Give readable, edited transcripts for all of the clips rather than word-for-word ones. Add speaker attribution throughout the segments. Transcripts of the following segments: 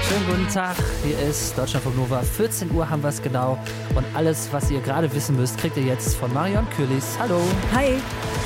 Speaker 1: Schönen guten Tag, hier ist Deutschlandfunk Nova. 14 Uhr haben wir es genau. Und alles, was ihr gerade wissen müsst, kriegt ihr jetzt von Marion Kürlis. Hallo.
Speaker 2: Hi.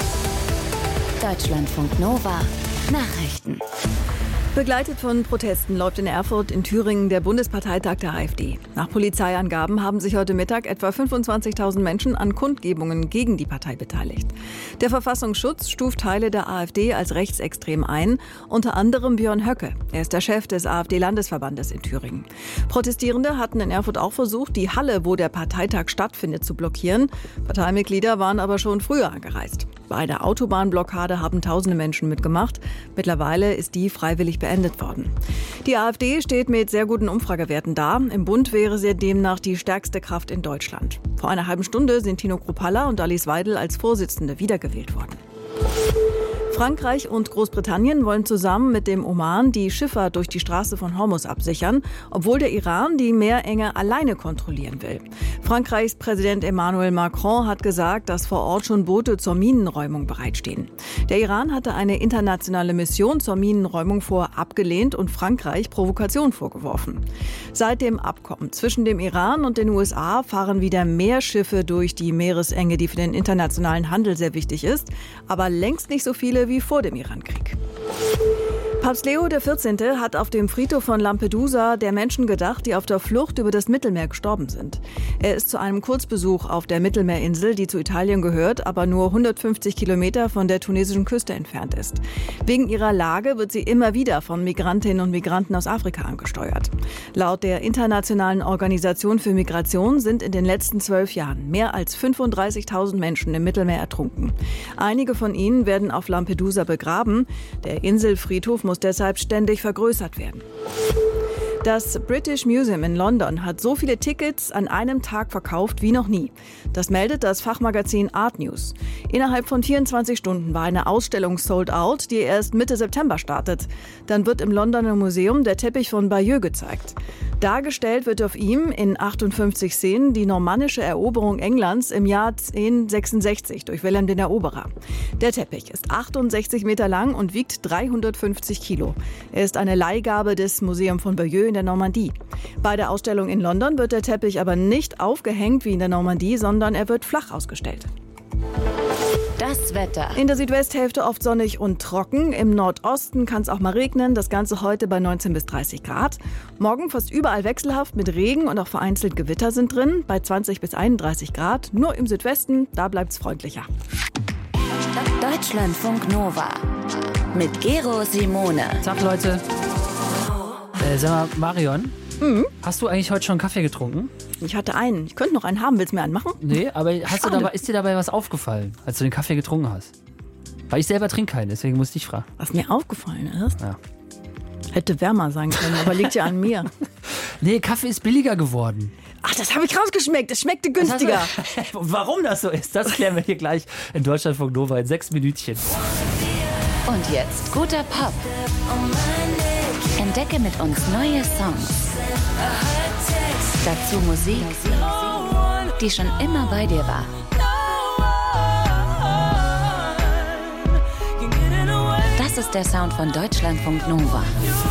Speaker 3: Deutschlandfunk Nova Nachrichten.
Speaker 2: Begleitet von Protesten läuft in Erfurt in Thüringen der Bundesparteitag der AfD. Nach Polizeiangaben haben sich heute Mittag etwa 25.000 Menschen an Kundgebungen gegen die Partei beteiligt. Der Verfassungsschutz stuft Teile der AfD als rechtsextrem ein, unter anderem Björn Höcke. Er ist der Chef des AfD-Landesverbandes in Thüringen. Protestierende hatten in Erfurt auch versucht, die Halle, wo der Parteitag stattfindet, zu blockieren. Parteimitglieder waren aber schon früher angereist. Bei der Autobahnblockade haben tausende Menschen mitgemacht. Mittlerweile ist die freiwillig beendet worden. Die AfD steht mit sehr guten Umfragewerten da. Im Bund wäre sie demnach die stärkste Kraft in Deutschland. Vor einer halben Stunde sind Tino Kruppalla und Alice Weidel als Vorsitzende wiedergewählt worden. Frankreich und Großbritannien wollen zusammen mit dem Oman die Schifffahrt durch die Straße von Hormuz absichern, obwohl der Iran die Meerenge alleine kontrollieren will. Frankreichs Präsident Emmanuel Macron hat gesagt, dass vor Ort schon Boote zur Minenräumung bereitstehen. Der Iran hatte eine internationale Mission zur Minenräumung vorher abgelehnt und Frankreich Provokation vorgeworfen. Seit dem Abkommen zwischen dem Iran und den USA fahren wieder mehr Schiffe durch die Meeresenge, die für den internationalen Handel sehr wichtig ist, aber längst nicht so viele wie vor dem Irankrieg. Papst Leo XIV. Hat auf dem Friedhof von Lampedusa der Menschen gedacht, die auf der Flucht über das Mittelmeer gestorben sind. Er ist zu einem Kurzbesuch auf der Mittelmeerinsel, die zu Italien gehört, aber nur 150 Kilometer von der tunesischen Küste entfernt ist. Wegen ihrer Lage wird sie immer wieder von Migrantinnen und Migranten aus Afrika angesteuert. Laut der Internationalen Organisation für Migration sind in den letzten 12 Jahren mehr als 35.000 Menschen im Mittelmeer ertrunken. Einige von ihnen werden auf Lampedusa begraben. Der Inselfriedhof muss deshalb ständig vergrößert werden. Das British Museum in London hat so viele Tickets an einem Tag verkauft wie noch nie. Das meldet das Fachmagazin Art News. Innerhalb von 24 Stunden war eine Ausstellung sold out, die erst Mitte September startet. Dann wird im Londoner Museum der Teppich von Bayeux gezeigt. Dargestellt wird auf ihm in 58 Szenen die normannische Eroberung Englands im Jahr 1066 durch Wilhelm den Eroberer. Der Teppich ist 68 Meter lang und wiegt 350 Kilo. Er ist eine Leihgabe des Museums von Bayeux in der Normandie. Bei der Ausstellung in London wird der Teppich aber nicht aufgehängt wie in der Normandie, sondern er wird flach ausgestellt.
Speaker 3: Das Wetter.
Speaker 2: In der Südwesthälfte oft sonnig und trocken. Im Nordosten kann es auch mal regnen. Das Ganze heute bei 19 bis 30 Grad. Morgen fast überall wechselhaft mit Regen und auch vereinzelt Gewitter sind drin. Bei 20 bis 31 Grad. Nur im Südwesten, da bleibt es freundlicher.
Speaker 3: Deutschlandfunk Nova mit Gero Simone.
Speaker 1: Tag, Leute. Sag mal, Marion, hast du eigentlich heute schon Kaffee getrunken?
Speaker 2: Ich hatte einen. Ich könnte noch einen haben. Willst du mir einen machen?
Speaker 1: Nee, aber ist dir dabei was aufgefallen, als du den Kaffee getrunken hast? Weil ich selber trinke keinen, deswegen musste ich fragen.
Speaker 2: Was mir aufgefallen ist?
Speaker 1: Ja.
Speaker 2: Hätte wärmer sein können, aber liegt ja an mir.
Speaker 1: Nee, Kaffee ist billiger geworden.
Speaker 2: Ach, das habe ich rausgeschmeckt. Es schmeckte günstiger.
Speaker 1: Warum das so ist, das klären wir hier gleich in Deutschlandfunk Nova in 6 Minütchen.
Speaker 3: Und jetzt guter Pop. Entdecke mit uns neue Songs. Dazu Musik, die schon immer bei dir war. Das ist der Sound von Deutschlandfunk Nova.